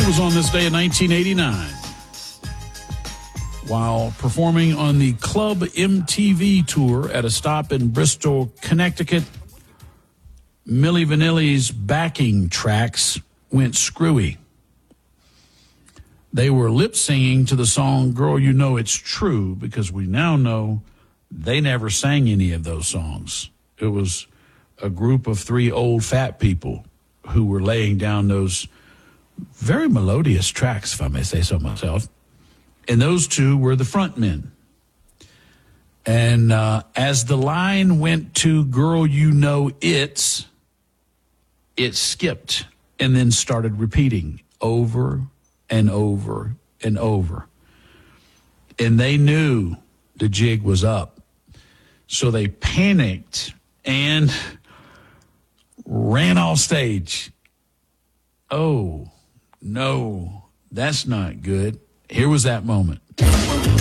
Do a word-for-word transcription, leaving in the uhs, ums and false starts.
It was on this day in nineteen eighty-nine. While performing on the Club M T V tour at a stop in Bristol, Connecticut, Milli Vanilli's backing tracks went screwy. They were lip-singing to the song Girl, You Know It's True, because we now know they never sang any of those songs. It was a group of three old fat people who were laying down those very melodious tracks, if I may say so myself. And those two were the front men. And uh, as the line went to Girl, You Know It's, it skipped and then started repeating over and over and over. And they knew the jig was up. So they panicked and ran off stage. Oh, no, that's not good. Here was that moment.